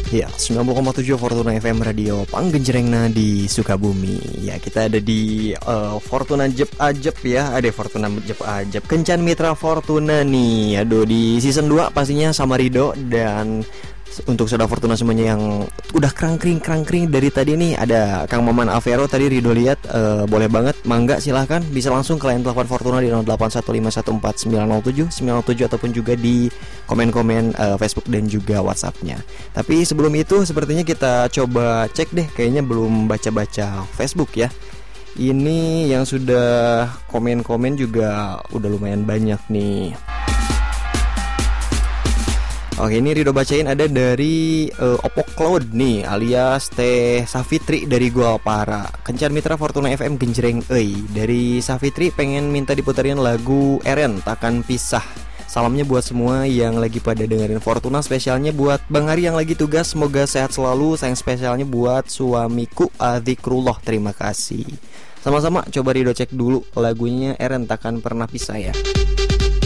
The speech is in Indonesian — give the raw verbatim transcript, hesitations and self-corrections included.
Ya, sembilan puluh koma tujuh Fortuna F M Radio Panggenjrengna di Sukabumi. Ya, kita ada di uh, Fortuna Jep Ajep ya. Ada Fortuna Jep Ajep Kencan Mitra Fortuna nih. Aduh, di season dua pastinya sama Rido. Dan untuk saudara Fortuna semuanya yang udah krangkring-krangkring dari tadi nih, ada Kang Maman Avero tadi Rido lihat, uh, boleh banget, mangga silahkan bisa langsung ke line telepon Fortuna di nol delapan satu lima satu empat sembilan nol tujuh sembilan nol tujuh ataupun juga di komen-komen uh, Facebook dan juga WhatsApp-nya. Tapi sebelum itu sepertinya kita coba cek deh, kayaknya belum baca-baca Facebook ya. Ini yang sudah komen-komen juga udah lumayan banyak nih. Oke, ini Rido bacain ada dari uh, Oppo Cloud nih, alias Teh Safitri dari Guapara. Kencan Mitra Fortuna F M genjreng euy. Dari Safitri pengen minta diputarin lagu Eren Takkan Pisah. Salamnya buat semua yang lagi pada dengerin Fortuna, spesialnya buat Bang Ari yang lagi tugas, semoga sehat selalu. Sayang spesialnya buat suamiku Azikrullah, terima kasih. Sama-sama, coba Rido cek dulu lagunya Eren Takkan Pernah Pisah ya.